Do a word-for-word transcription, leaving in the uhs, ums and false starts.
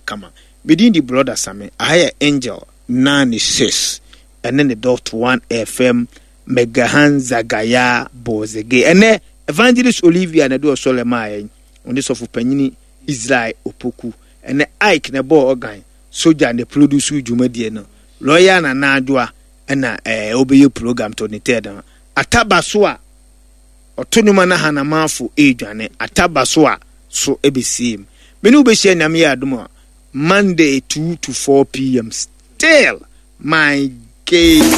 kama bedin di brother Same ahaya Angel ninety-six and then the dot one F M Megahan Zagaya Bozege ene Evangelist Olivia na do Solema yen on this of Panyini Israel Opoku ene Ike na bo organ soja ne produce dwumadie no lawyer na na adwa na eh obeye program to ne ted atabaso a otonuma na hanamafo edwane atabaso a so ebesim meni ubehia nyame ya adom Monday two to four p m still my gay